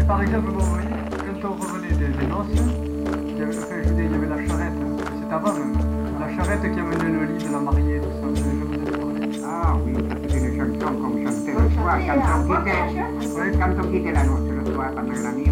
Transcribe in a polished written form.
Par exemple, bon, vous voyez, quand on revenait des noces, enfin, je veux dire, il y avait la charrette, c'est avant même, la charrette qui amenait le lit de la mariée, tout ça, je vous ai parlé. Ah oui, ça c'était une chanson qu'on chantait le soir quand on quittait la noce le soir pendant la nuit.